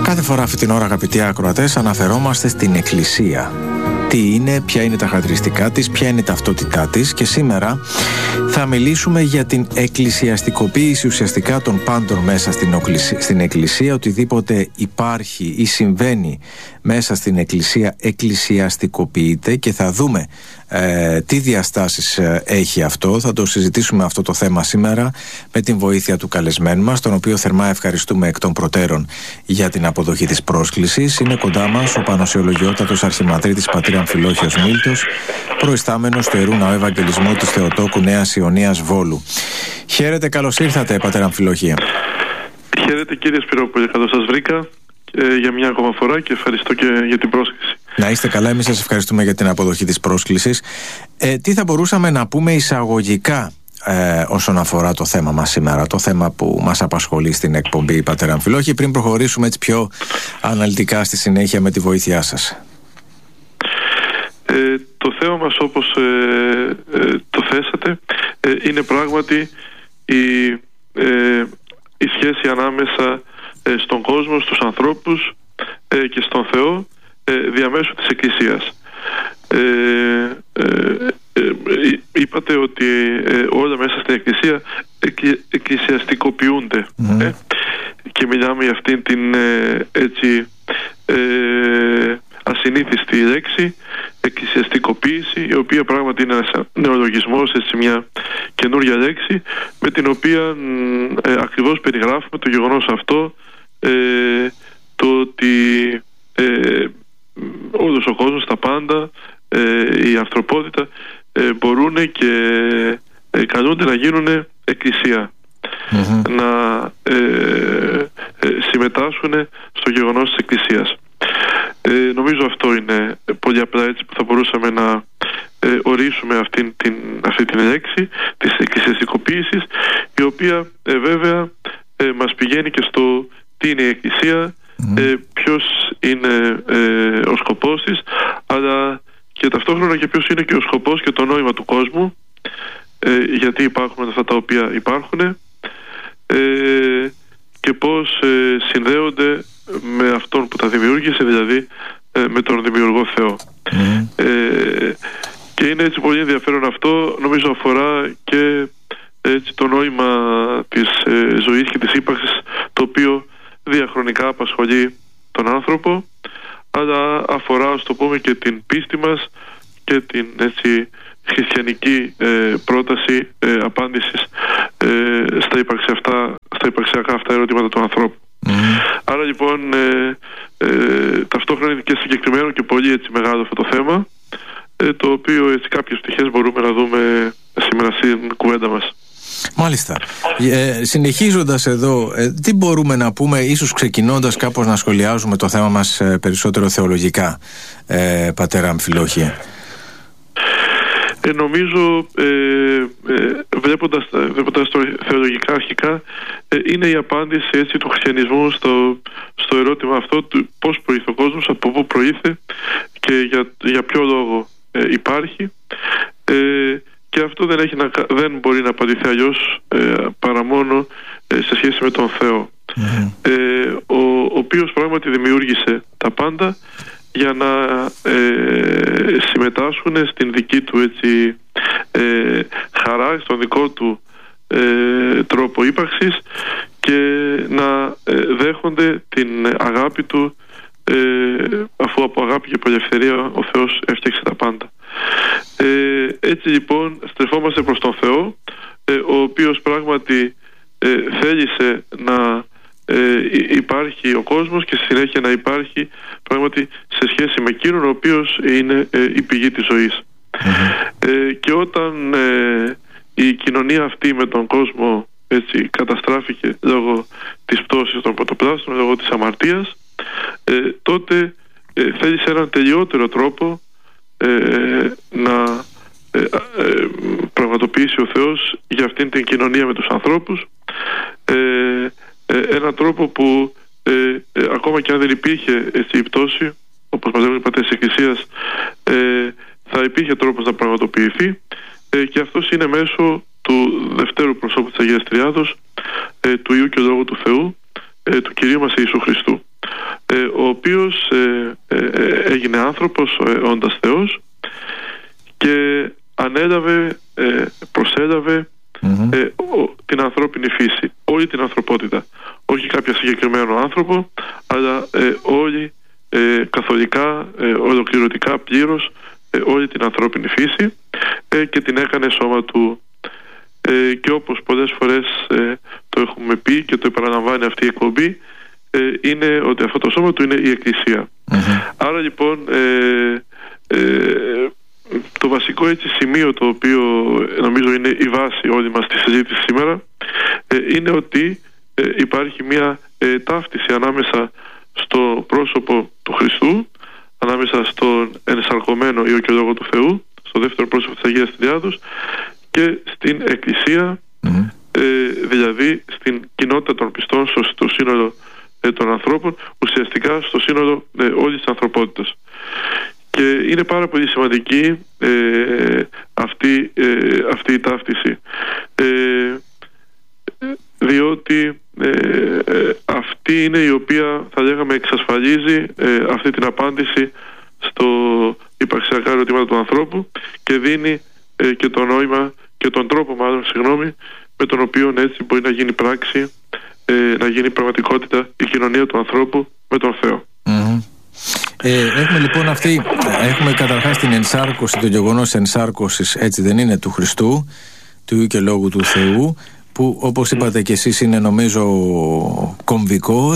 Κάθε φορά αυτή την ώρα, αγαπητοί ακροατές, αναφερόμαστε στην Εκκλησία. Τι είναι, ποια είναι τα χαρακτηριστικά της, ποια είναι η ταυτότητά της, και σήμερα θα μιλήσουμε για την εκκλησιαστικοποίηση ουσιαστικά των πάντων μέσα στην Εκκλησία. Οτιδήποτε υπάρχει ή συμβαίνει μέσα στην Εκκλησία εκκλησιαστικοποιείται, και θα δούμε τι διαστάσεις έχει αυτό. Θα το συζητήσουμε αυτό το θέμα σήμερα με την βοήθεια του καλεσμένου μας, τον οποίο θερμά ευχαριστούμε εκ των προτέρων για την αποδοχή της πρόσκλησης. Είναι κοντά μας ο Πανοσιολογιότατος Αρχιμανδρίτης πατήρ Αμφιλόχιος Μίλτος, προϊστάμενος του Ιερού Ναού Ευαγγελισμού της Θεοτόκου Νέας Ιωνίας Βόλου. Χαίρετε, καλώς ήρθατε, πατήρ Αμφιλόχιε. Χαίρετε, κύριε Σπυρόπουλε, καλώς σας βρήκα για μια ακόμα φορά και ευχαριστώ και για την πρόσκληση. Να είστε καλά, εμείς σας ευχαριστούμε για την αποδοχή της πρόσκλησης. Τι θα μπορούσαμε να πούμε εισαγωγικά όσον αφορά το θέμα μας σήμερα, το θέμα που μας απασχολεί στην εκπομπή, πατέρα Αμφιλόχη, πριν προχωρήσουμε έτσι πιο αναλυτικά στη συνέχεια με τη βοήθειά σας? Το θέμα μας, όπως το θέσατε, είναι πράγματι η σχέση ανάμεσα στον κόσμο, στους ανθρώπους και στον Θεό διαμέσου της Εκκλησίας. Είπατε ότι όλα μέσα στην Εκκλησία εκκλησιαστικοποιούνται, και μιλάμε για αυτήν την έτσι ασυνήθιστη λέξη, εκκλησιαστικοποίηση, η οποία πράγματι είναι ένας νεολογισμός, έτσι, μια καινούρια λέξη, με την οποία ακριβώς περιγράφουμε το γεγονός αυτό, το ότι όλος ο κόσμος, τα πάντα, η ανθρωπότητα μπορούν και καλούνται να γίνουν εκκλησία, να συμμετάσχουν στο γεγονός της εκκλησίας. Νομίζω αυτό είναι πολύ απλά έτσι που θα μπορούσαμε να ορίσουμε αυτή την λέξη της εκκλησιαστικοποίησης, η οποία βέβαια μας πηγαίνει και στο τι είναι η Εκκλησία, ποιος είναι ο σκοπός της, αλλά και ταυτόχρονα και ποιος είναι και ο σκοπός και το νόημα του κόσμου, γιατί υπάρχουν αυτά τα οποία υπάρχουν, και πώς συνδέονται με αυτόν που τα δημιούργησε, δηλαδή με τον δημιουργό Θεό. Και είναι έτσι πολύ ενδιαφέρον αυτό. Νομίζω αφορά και έτσι το νόημα της ζωής και της ύπαρξης, το οποίο διαχρονικά απασχολεί τον άνθρωπο, αλλά αφορά, ας το πούμε, και την πίστη μας και την έτσι χριστιανική πρόταση απάντησης στα υπαρξιακά αυτά ερωτήματα του ανθρώπου. Άρα λοιπόν ταυτόχρονα είναι και συγκεκριμένο και πολύ έτσι μεγάλο αυτό το θέμα, το οποίο έτσι κάποιες πτυχές μπορούμε να δούμε σήμερα στην κουβέντα μας. Μάλιστα. Συνεχίζοντας εδώ, τι μπορούμε να πούμε, ίσως ξεκινώντας κάπως να σχολιάζουμε το θέμα μας περισσότερο θεολογικά, πατέρα Αμφιλόχιε? Νομίζω βλέποντας το θεολογικά αρχικά, είναι η απάντηση έτσι του χριστιανισμού στο ερώτημα αυτό του πώς προήλθε ο κόσμος, από πού προήλθε και για ποιο λόγο υπάρχει, και αυτό δεν μπορεί να απαντηθεί αλλιώς παρά μόνο σε σχέση με τον Θεό, ο οποίος πράγματι δημιούργησε τα πάντα για να συμμετάσχουν στην δική του έτσι χαρά, στον δικό του τρόπο ύπαρξης, και να δέχονται την αγάπη του, αφού από αγάπη και από ελευθερία ο Θεός έφτιαξε τα πάντα. Έτσι λοιπόν στρεφόμαστε προς τον Θεό, ο οποίος πράγματι θέλησε να υπάρχει ο κόσμος και στη συνέχεια να υπάρχει πράγματι σε σχέση με εκείνον ο οποίος είναι η πηγή της ζωής. Και όταν η κοινωνία αυτή με τον κόσμο έτσι καταστράφηκε λόγω της πτώσης των πρωτοπλάστων, λόγω της αμαρτίας, τότε θέλησε έναν τελειότερο τρόπο να πραγματοποιήσει ο Θεός για αυτήν την κοινωνία με τους ανθρώπους, έναν τρόπο που ακόμα και αν δεν υπήρχε έτσι η πτώση, όπως μας λένε οι πατέρες της Εκκλησίας, θα υπήρχε τρόπος να πραγματοποιηθεί, και αυτός είναι μέσω του δευτέρου προσώπου της Αγίας Τριάδος, του Υιού και Λόγου του Θεού, του Κυρίου μας Ιησού Χριστού. ο οποίος έγινε άνθρωπος όντας Θεός και ανέλαβε, προσέλαβε την ανθρώπινη φύση, όλη την ανθρωπότητα, όχι κάποια συγκεκριμένο άνθρωπο, αλλά όλη καθολικά, ολοκληρωτικά, πλήρως όλη την ανθρώπινη φύση, και την έκανε σώμα του. Και όπως πολλές φορές το έχουμε πει και το επαναλαμβάνει αυτή η εκπομπή, είναι ότι αυτό το σώμα του είναι η Εκκλησία. Άρα λοιπόν το βασικό έτσι σημείο, το οποίο νομίζω είναι η βάση όλη μας της συζήτησης σήμερα, είναι ότι υπάρχει μια ταύτιση ανάμεσα στο πρόσωπο του Χριστού, ανάμεσα στον ενσαρκωμένο Υιό και Λόγο του Θεού, στο δεύτερο πρόσωπο της Αγίας Τριάδος, και στην Εκκλησία, δηλαδή στην κοινότητα των πιστών, στο σύνολο των ανθρώπων, ουσιαστικά στο σύνολο όλης της ανθρωπότητας. Και είναι πάρα πολύ σημαντική αυτή η ταύτιση, διότι αυτή είναι η οποία, θα λέγαμε, εξασφαλίζει αυτή την απάντηση στο υπαρξιακά ερωτήματα του ανθρώπου και δίνει και το νόημα και τον τρόπο με τον οποίο έτσι μπορεί να γίνει πράξη, να γίνει πραγματικότητα η κοινωνία του ανθρώπου με τον Θεό. Έχουμε λοιπόν έχουμε καταρχάς την ενσάρκωση, το γεγονός ενσάρκωσης, έτσι δεν είναι, του Χριστού, του Υιού και Λόγου του Θεού, που όπως είπατε και εσείς είναι νομίζω κομβικό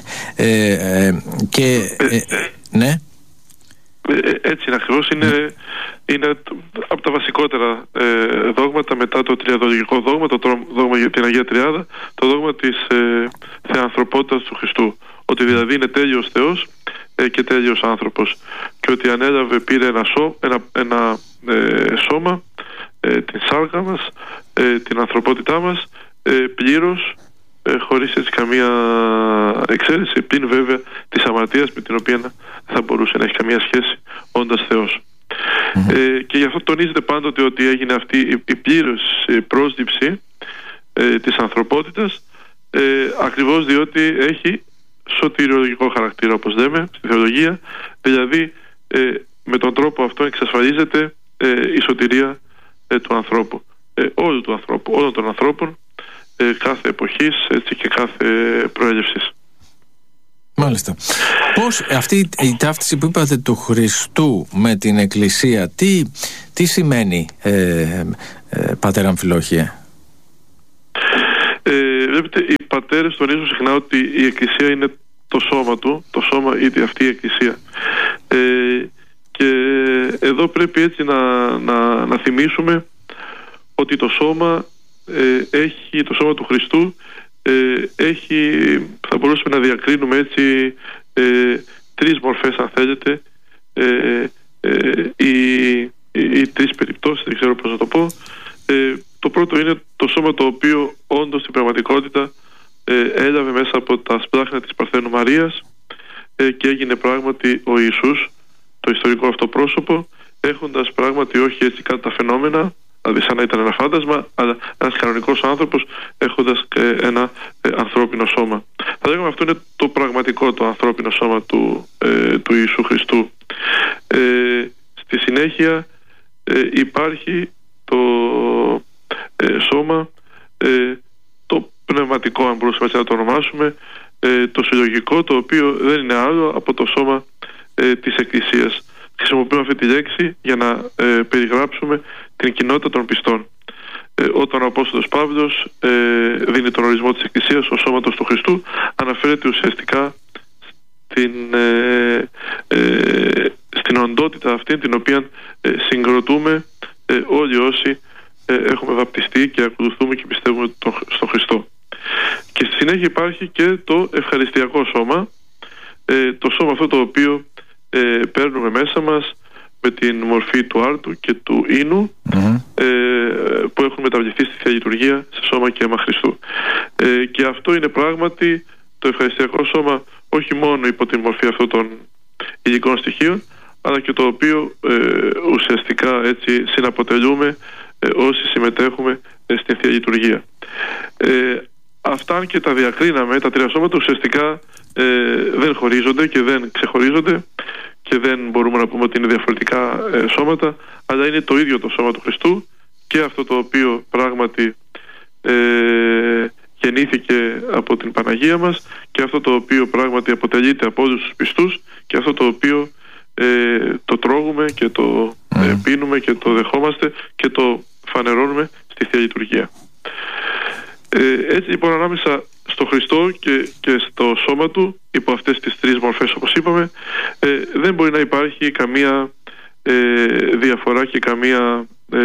ναι. Έτσι είναι ακριβώς, είναι από τα βασικότερα δόγματα μετά το τριαδολογικό δόγμα, το δόγμα για την Αγία Τριάδα, το δόγμα της θεανθρωπότητας του Χριστού, ότι δηλαδή είναι τέλειος Θεός και τέλειος άνθρωπος, και ότι ανέλαβε, πήρε ένα σώμα, την σάρκα μας, την ανθρωπότητά μας, πλήρως, χωρίς έτσι καμία εξαίρεση, πλην βέβαια της αμαρτίας, με την οποία δεν θα μπορούσε να έχει καμία σχέση όντας Θεός. Και γι' αυτό τονίζεται πάντοτε ότι έγινε αυτή η πλήρως πρόσληψη της ανθρωπότητας, ακριβώς διότι έχει σωτηριολογικό χαρακτήρα, όπως λέμε στη θεολογία, δηλαδή με τον τρόπο αυτό εξασφαλίζεται η σωτηρία του ανθρώπου, όλου του ανθρώπου, όλων των ανθρώπων, κάθε εποχής, έτσι, και κάθε προέλευσης. Μάλιστα. Πώς αυτή η ταύτιση που είπατε του Χριστού με την Εκκλησία, τι σημαίνει, πατέρα Αμφιλόχιε? Βλέπετε, οι πατέρες τονίζουν συχνά ότι η Εκκλησία είναι το σώμα του, το σώμα είναι αυτή η Εκκλησία. Και εδώ πρέπει έτσι να θυμίσουμε ότι το σώμα το σώμα του Χριστού έχει, θα μπορούσαμε να διακρίνουμε έτσι, τρεις μορφές, αν θέλετε, οι τρεις περιπτώσεις, δεν ξέρω πώς να το πω. Το πρώτο είναι το σώμα το οποίο όντως στην πραγματικότητα έλαβε μέσα από τα σπλάχνα της Παρθένου Μαρίας και έγινε πράγματι ο Ιησούς, το ιστορικό αυτό πρόσωπο, έχοντας πράγματι όχι έτσι κάτι τα φαινόμενα, δηλαδή σαν να ήταν ένα φάντασμα, αλλά ένας κανονικός άνθρωπος έχοντας ένα ανθρώπινο σώμα. Θα λέγαμε αυτό είναι το πραγματικό, το ανθρώπινο σώμα του Ιησού Χριστού. Στη συνέχεια υπάρχει το σώμα, το πνευματικό, αν μπορούσαμε να το ονομάσουμε, το συλλογικό, το οποίο δεν είναι άλλο από το σώμα της Εκκλησίας. Χρησιμοποιούμε αυτή τη λέξη για να περιγράψουμε την κοινότητα των πιστών. Όταν ο Απόστολος Παύλος δίνει τον ορισμό της Εκκλησίας ως σώματος του Χριστού, αναφέρεται ουσιαστικά στην οντότητα αυτή την οποία συγκροτούμε όλοι όσοι έχουμε βαπτιστεί και ακολουθούμε και πιστεύουμε στον Χριστό. Και στη συνέχεια υπάρχει και το ευχαριστιακό σώμα, το σώμα αυτό το οποίο παίρνουμε μέσα μας με την μορφή του άρτου και του ίνου, που έχουν μεταβληθεί στη Θεία Λειτουργία σε σώμα και αίμα Χριστού. Και αυτό είναι πράγματι το ευχαριστιακό σώμα, όχι μόνο υπό τη μορφή αυτών των υλικών στοιχείων, αλλά και το οποίο ουσιαστικά έτσι συναποτελούμε όσοι συμμετέχουμε στην Θεία Λειτουργία. Αυτά, αν και τα διακρίναμε, τα τρία σώματα ουσιαστικά δεν χωρίζονται και δεν ξεχωρίζονται και δεν μπορούμε να πούμε ότι είναι διαφορετικά σώματα, αλλά είναι το ίδιο το σώμα του Χριστού, και αυτό το οποίο πράγματι γεννήθηκε από την Παναγία μας, και αυτό το οποίο πράγματι αποτελείται από όλους τους πιστούς, και αυτό το οποίο το τρώγουμε και το πίνουμε και το δεχόμαστε και το φανερώνουμε στη Θεία Λειτουργία. Έτσι λοιπόν, ανάμεσα στο Χριστό και στο σώμα του, υπό αυτές τις τρεις μορφές όπως είπαμε, δεν μπορεί να υπάρχει καμία διαφορά και καμία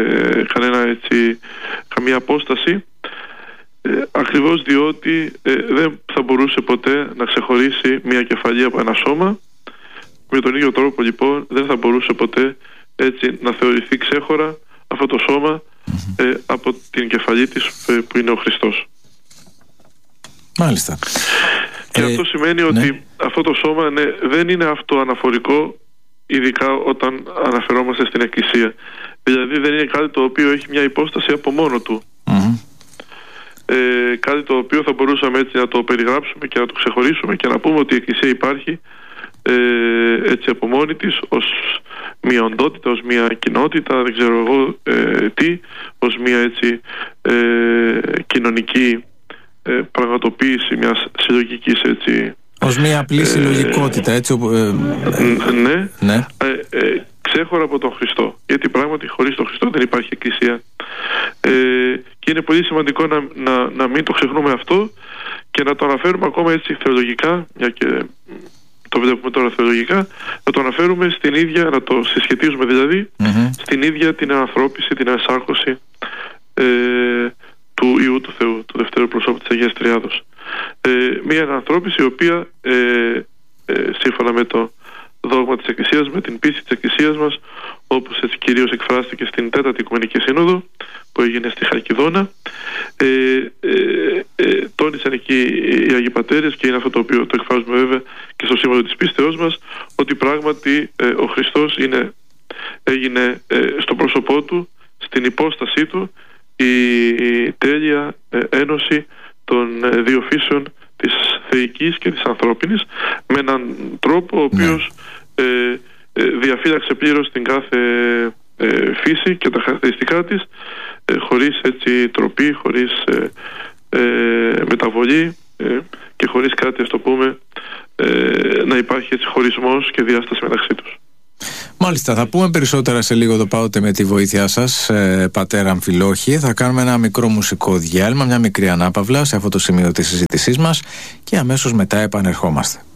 απόσταση, ακριβώς διότι δεν θα μπορούσε ποτέ να ξεχωρίσει μια κεφαλή από ένα σώμα. Με τον ίδιο τρόπο λοιπόν δεν θα μπορούσε ποτέ έτσι να θεωρηθεί ξέχωρα αυτό το σώμα από την κεφαλή της που είναι ο Χριστός. Μάλιστα. Και αυτό σημαίνει ότι αυτό το σώμα δεν είναι αυτοαναφορικό, ειδικά όταν αναφερόμαστε στην Εκκλησία. Δηλαδή δεν είναι κάτι το οποίο έχει μια υπόσταση από μόνο του. Κάτι το οποίο θα μπορούσαμε έτσι να το περιγράψουμε και να το ξεχωρίσουμε και να πούμε ότι η Εκκλησία υπάρχει έτσι από μόνη της, ως μια οντότητα, ως μια κοινότητα, δεν ξέρω εγώ τι, ως μια έτσι κοινωνική πραγματοποίηση μιας συλλογικής έτσι, ως μια απλή συλλογικότητα, έτσι ναι. Ξέχωρα από τον Χριστό, γιατί πράγματι χωρίς τον Χριστό δεν υπάρχει Εκκλησία, και είναι πολύ σημαντικό να μην το ξεχνούμε αυτό και να το αναφέρουμε ακόμα έτσι θεολογικά, μια και το βλέπουμε τώρα θεολογικά, να το αναφέρουμε στην ίδια, να το συσχετίζουμε δηλαδή στην ίδια την ανθρώπιση, την ενσάρχωση του Υιού του Θεού, του δευτέρου προσώπου της Αγίας Τριάδος. Μια ανθρώπιση η οποία σύμφωνα με το δόγμα της Εκκλησίας, με την πίστη της Εκκλησίας μας, όπως έτσι κυρίως εκφράστηκε στην Τέταρτη Οικουμενική Σύνοδο που έγινε στη Χαλκιδόνα, τόνισαν εκεί οι Αγίοι Πατέρες, και είναι αυτό το οποίο το εκφράζουμε βέβαια και στο σύμβολο της πίστεώς μας, ότι πράγματι ο Χριστός έγινε στο πρόσωπό του, στην υπόστασή του, η τέλεια ένωση των δύο φύσεων, της θεϊκής και της ανθρώπινης, με έναν τρόπο ο οποίος διαφύλαξε πλήρως την κάθε φύση και τα χαρακτηριστικά της, χωρίς έτσι τροπή, χωρίς μεταβολή και χωρίς κάτι, ας το πούμε, να υπάρχει έτσι χωρισμός και διάσταση μεταξύ τους. Μάλιστα, θα πούμε περισσότερα σε λίγο εδώ πάντοτε με τη βοήθειά σας, πατέρα Αμφιλόχη. Θα κάνουμε ένα μικρό μουσικό διάλειμμα, μια μικρή ανάπαυλα σε αυτό το σημείο της συζήτησής μας και αμέσως μετά επανερχόμαστε.